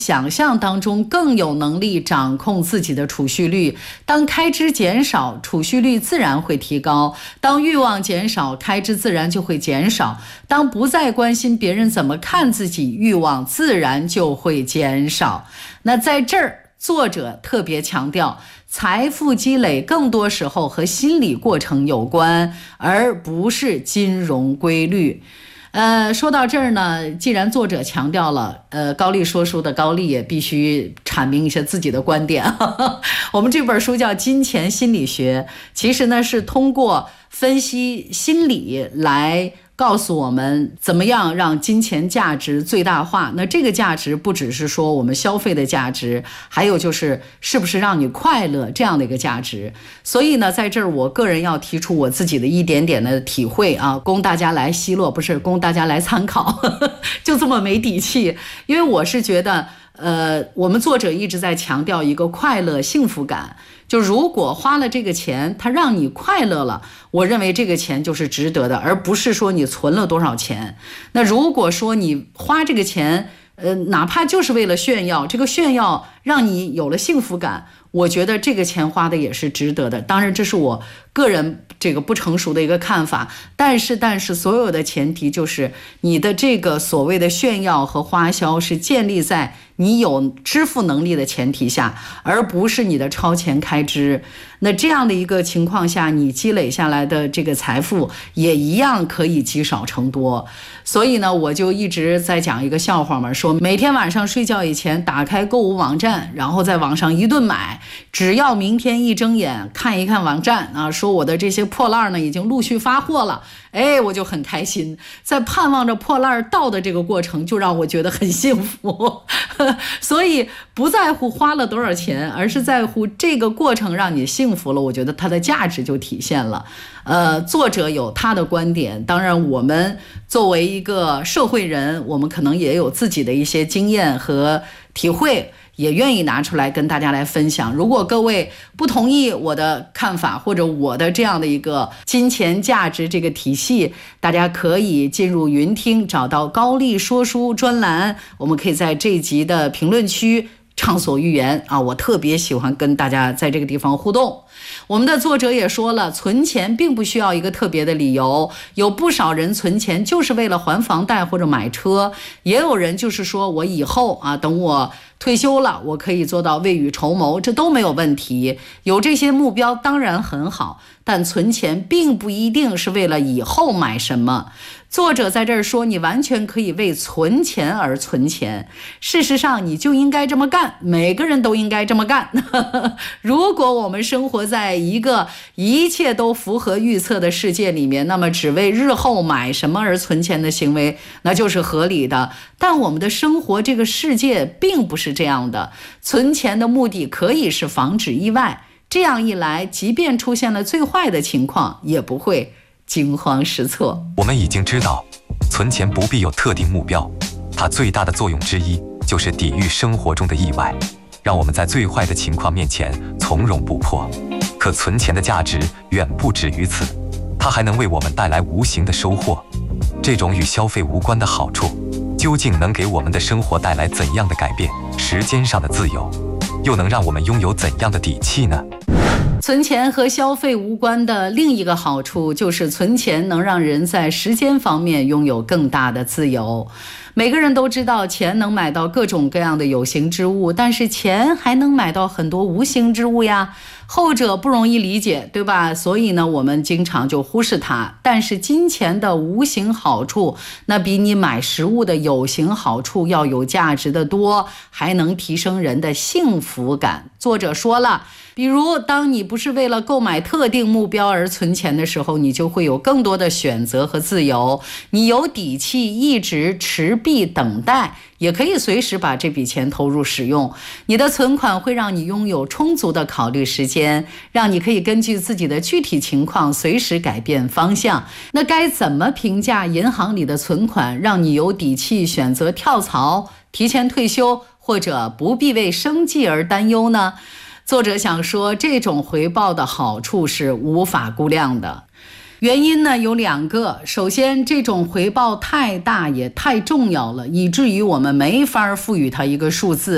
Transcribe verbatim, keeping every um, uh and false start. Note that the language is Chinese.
想象当中更有能力掌控自己的储蓄率。当开支减少，储蓄率自然会提高；当欲望减少，开支自然就会减少；当不再关心别人怎么看自己，欲望自然就会减少。那在这儿，作者特别强调，财富积累更多时候和心理过程有关，而不是金融规律。呃，说到这儿呢，既然作者强调了，呃，高丽说书的高丽也必须阐明一些自己的观点。我们这本书叫《金钱心理学》，其实呢是通过分析心理来告诉我们怎么样让金钱价值最大化。那这个价值不只是说我们消费的价值，还有就是是不是让你快乐这样的一个价值。所以呢，在这儿我个人要提出我自己的一点点的体会啊，供大家来奚落，不是供大家来参考。就这么没底气。因为我是觉得呃，我们作者一直在强调一个快乐幸福感，就如果花了这个钱它让你快乐了，我认为这个钱就是值得的，而不是说你存了多少钱。那如果说你花这个钱呃，哪怕就是为了炫耀，这个炫耀让你有了幸福感，我觉得这个钱花的也是值得的。当然这是我个人这个不成熟的一个看法，但是但是所有的前提就是你的这个所谓的炫耀和花销是建立在你有支付能力的前提下，而不是你的超前开支。那这样的一个情况下，你积累下来的这个财富也一样可以积少成多。所以呢，我就一直在讲一个笑话嘛，说每天晚上睡觉以前打开购物网站，然后在网上一顿买，只要明天一睁眼看一看网站啊，说我的这些破烂呢已经陆续发货了，哎，我就很开心。在盼望着破烂到的这个过程，就让我觉得很幸福。所以不在乎花了多少钱，而是在乎这个过程让你幸福了，我觉得它的价值就体现了。呃，作者有他的观点，当然我们作为一个社会人，我们可能也有自己的一些经验和体会，也愿意拿出来跟大家来分享。如果各位不同意我的看法，或者我的这样的一个金钱价值这个体系，大家可以进入云听，找到高丽说书专栏，我们可以在这一集的评论区畅所欲言啊！我特别喜欢跟大家在这个地方互动。我们的作者也说了，存钱并不需要一个特别的理由，有不少人存钱就是为了还房贷或者买车，也有人就是说我以后啊，等我退休了，我可以做到未雨绸缪，这都没有问题。有这些目标当然很好，但存钱并不一定是为了以后买什么。作者在这儿说，你完全可以为存钱而存钱，事实上你就应该这么干，每个人都应该这么干。如果我们生活在一个一切都符合预测的世界里面，那么只为日后买什么而存钱的行为，那就是合理的。但我们的生活这个世界并不是这样的，存钱的目的可以是防止意外，这样一来，即便出现了最坏的情况，也不会惊慌失措。 我们已经知道，存钱不必有特定目标，它最大的作用之一就是抵御生活中的意外，让我们在最坏的情况面前从容不迫。可存钱的价值远不止于此，它还能为我们带来无形的收获。这种与消费无关的好处，究竟能给我们的生活带来怎样的改变？时间上的自由，又能让我们拥有怎样的底气呢？ 存钱和消费无关的另一个好处，就是存钱能让人在时间方面拥有更大的自由。每个人都知道钱能买到各种各样的有形之物，但是钱还能买到很多无形之物呀，后者不容易理解，对吧？所以呢，我们经常就忽视它。但是金钱的无形好处，那比你买食物的有形好处要有价值的多，还能提升人的幸福感。作者说了，比如当你不是为了购买特定目标而存钱的时候，你就会有更多的选择和自由，你有底气一直持币等待，也可以随时把这笔钱投入使用。你的存款会让你拥有充足的考虑时间，让你可以根据自己的具体情况随时改变方向。那该怎么评价银行里的存款，让你有底气选择跳槽、提前退休，或者不必为生计而担忧呢？作者想说，这种回报的好处是无法估量的。原因呢有两个，首先这种回报太大也太重要了，以至于我们没法赋予它一个数字。